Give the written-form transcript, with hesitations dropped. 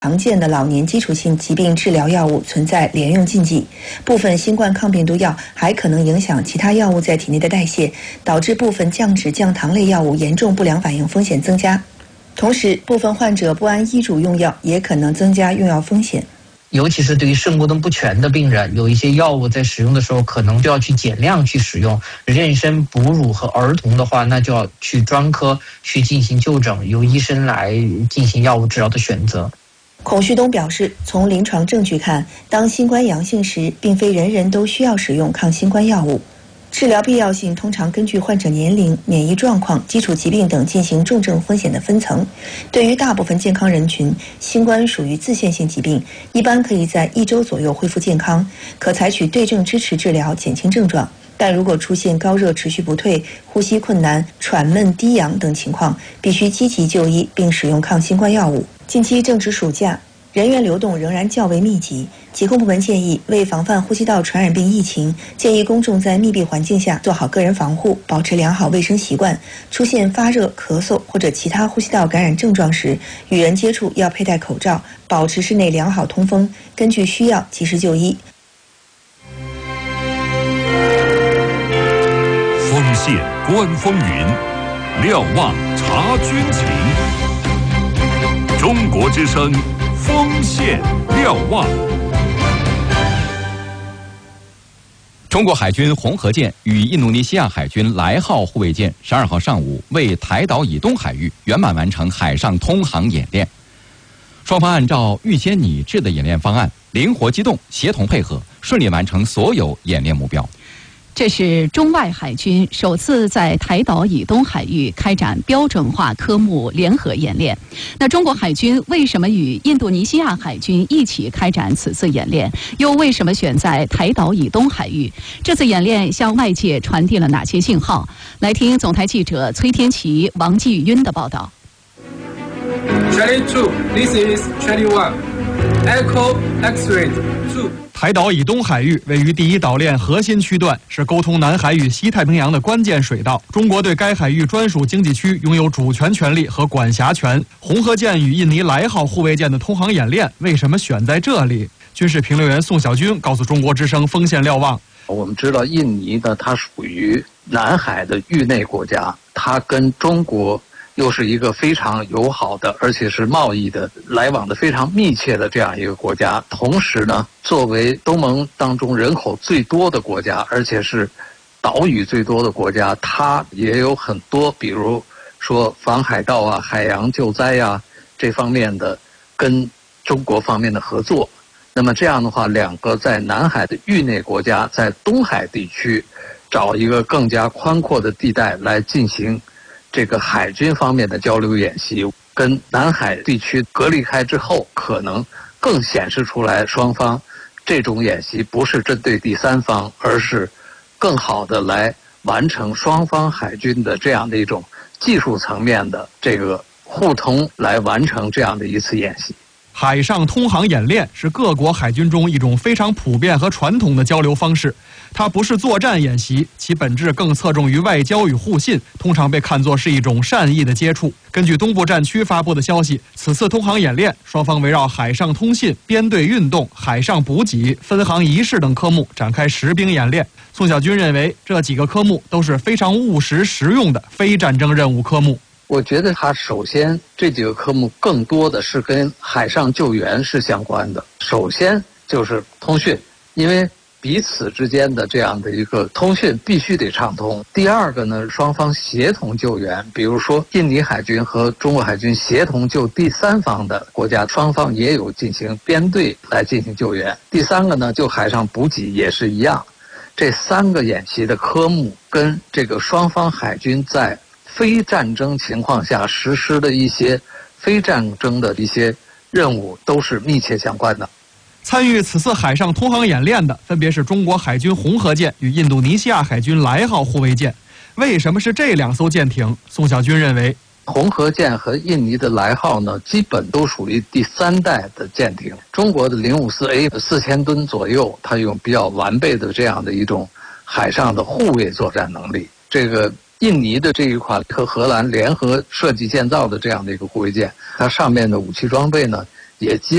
常见的老年基础性疾病治疗药物存在连用禁忌，部分新冠抗病毒药还可能影响其他药物在体内的代谢，导致部分降脂降糖类药物严重不良反应风险增加。同时，部分患者不按医嘱用药，也可能增加用药风险。 尤其是对于肾功能不全的病人，有一些药物在使用的时候可能就要去减量去使用。妊娠、哺乳和儿童的话，那就要去专科去进行就诊，由医生来进行药物治疗的选择。 孔旭东表示，从临床证据看，当新冠阳性时，并非人人都需要使用抗新冠药物。治疗必要性通常根据患者年龄、免疫状况、基础疾病等进行重症风险的分层。对于大部分健康人群，新冠属于自限性疾病，一般可以在1周左右恢复健康，可采取对症支持治疗减轻症状。但如果出现高热持续不退、呼吸困难、喘闷、低氧等情况，必须积极就医并使用抗新冠药物。近期正值暑假，人员流动仍然较为密集，疾控部门建议，为防范呼吸道传染病疫情，建议公众在密闭环境下做好个人防护，保持良好卫生习惯。出现发热、咳嗽或者其他呼吸道感染症状时，与人接触要佩戴口罩，保持室内良好通风，根据需要及时就医。 锋线观风云，瞭望察军情。中国之声，锋线瞭望。 中国海军红河舰与印度尼西亚海军来号护卫舰12号上午为台岛以东海域圆满完成海上通航演练。双方按照预先拟制的演练方案，灵活机动、协同配合，顺利完成所有演练目标。 这是中外海军首次在台岛以东海域开展标准化科目联合演练。那中国海军为什么与印度尼西亚海军一起开展此次演练？又为什么选在台岛以东海域？这次演练向外界传递了哪些信号？来听总台记者崔天琪、王继晕的报道。 Charlie 2, this is Charlie 1. Echo X-ray 2。 台岛以东海域位于第一岛链核心区段，是沟通南海与西太平洋的关键水道。中国对该海域专属经济区拥有主权权利和管辖权。红河舰与印尼来号护卫舰的通航演练为什么选在这里？军事评论员宋小军告诉中国之声锋线瞭望。 我们知道印尼呢，它属于南海的域内国家，它跟中国又是一个非常友好的，而且是贸易的来往的非常密切的这样一个国家。同时呢，作为东盟当中人口最多的国家，而且是岛屿最多的国家，它也有很多，比如说防海盗啊、海洋救灾啊这方面的跟中国方面的合作。那么这样的话，两个在南海的域内国家在东海地区找一个更加宽阔的地带来进行这个海军方面的交流演习，跟南海地区隔离开之后，可能更显示出来双方这种演习不是针对第三方，而是更好的来完成双方海军的这样的一种技术层面的这个互通，来完成这样的一次演习。 海上通航演练是各国海军中一种非常普遍和传统的交流方式，它不是作战演习，其本质更侧重于外交与互信，通常被看作是一种善意的接触。根据东部战区发布的消息，此次通航演练，双方围绕海上通信、编队运动、海上补给、分航仪式等科目展开实兵演练。宋小军认为，这几个科目都是非常务实实用的非战争任务科目。 我觉得它首先这几个科目更多的是跟海上救援是相关的。首先就是通讯，因为彼此之间的这样的一个通讯必须得畅通。第二个呢，双方协同救援，比如说印尼海军和中国海军协同救第三方的国家，双方也有进行编队来进行救援。第三个呢，就海上补给也是一样。这三个演习的科目跟这个双方海军在非战争情况下实施的一些非战争的一些任务都是密切相关的。 参与此次海上通航演练的分别是中国海军红河舰与印度尼西亚海军来号护卫舰。为什么是这两艘舰艇？宋小军认为， 红河舰和印尼的来号呢，基本都属于第三代的舰艇。中国的054A 4000吨左右，它有比较完备的这样的一种海上的护卫作战能力。这个印尼的这一款和荷兰联合设计建造的这样的一个护卫舰，它上面的武器装备呢， 也基